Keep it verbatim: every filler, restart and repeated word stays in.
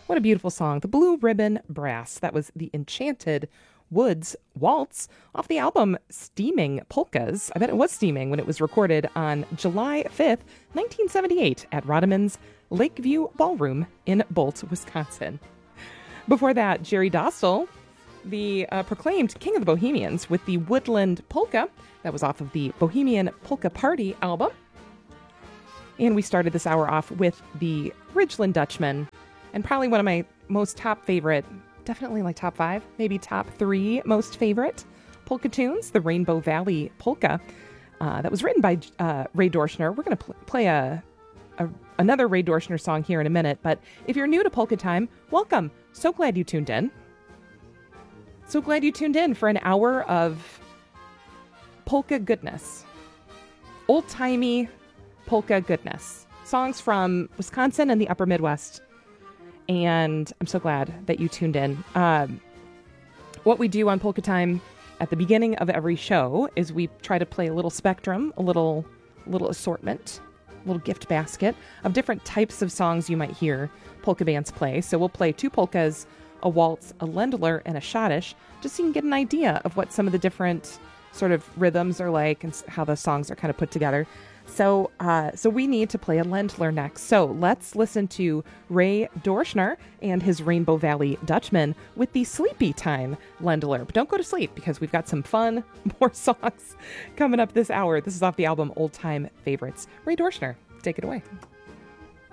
What a beautiful song. The Blue Ribbon Brass. That was the Enchanted Woods Waltz off the album Steaming Polkas. I bet it was steaming when it was recorded on July fifth, nineteen seventy-eight at Rodman's Lakeview Ballroom in Bolt, Wisconsin. Before that, Jerry Dostal, the uh, proclaimed King of the Bohemians, with the Woodland Polka. That was off of the Bohemian Polka Party album. And we started this hour off with the Ridgeland Dutchman, and probably one of my most top favorite, definitely like top five, maybe top three most favorite polka tunes, the Rainbow Valley Polka. Uh, that was written by uh, Ray Dorschner. We're going to pl- play a, a another Ray Dorschner song here in a minute, but if you're new to Polka Time, welcome. So glad you tuned in. So glad you tuned in for an hour of polka goodness. Old-timey polka goodness. Songs from Wisconsin and the upper Midwest. And I'm so glad that you tuned in. Um, what we do on Polka Time at the beginning of every show is we try to play a little spectrum, a little, little assortment, a little gift basket of different types of songs you might hear polka bands play. So we'll play two polkas, a waltz, a Ländler, and a Schottisch, just so you can get an idea of what some of the different sort of rhythms are like and how the songs are kind of put together. So uh, so we need to play a Ländler next. So let's listen to Ray Dorschner and his Rainbow Valley Dutchman with the Sleepy Time Ländler. But don't go to sleep because we've got some fun, more songs coming up this hour. This is off the album Old Time Favorites. Ray Dorschner, take it away.